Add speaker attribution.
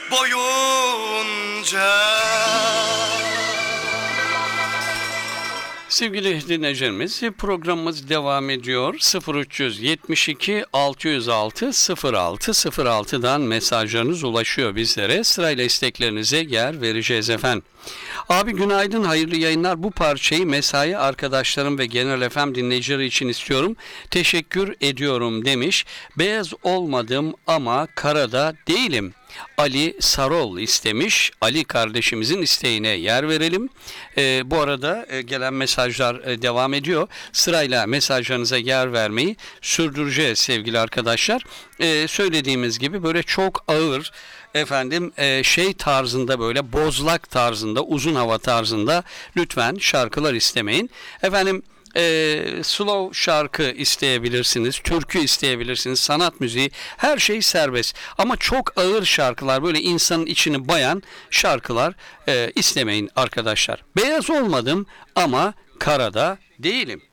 Speaker 1: boyunca.
Speaker 2: Sevgili dinleyicilerimiz, programımız devam ediyor. 0372 606 0606'dan mesajlarınız ulaşıyor bizlere. Sırayla isteklerinize yer vereceğiz efendim. Abi günaydın, hayırlı yayınlar. Bu parçayı mesai arkadaşlarım ve Genel FM dinleyicileri için istiyorum. Teşekkür ediyorum demiş. Beyaz olmadım ama karada değilim. Ali Sarol istemiş. Ali kardeşimizin isteğine yer verelim. Bu arada gelen mesajlar devam ediyor. Sırayla mesajlarınıza yer vermeyi sürdüreceğiz sevgili arkadaşlar. Söylediğimiz gibi böyle çok ağır şey tarzında, böyle bozlak tarzında, uzun hava tarzında lütfen şarkılar istemeyin. Slow şarkı isteyebilirsiniz, türkü isteyebilirsiniz, sanat müziği, her şey serbest. Ama çok ağır şarkılar, böyle insanın içini bayan şarkılar istemeyin arkadaşlar. Beyaz olmadım ama karada değilim.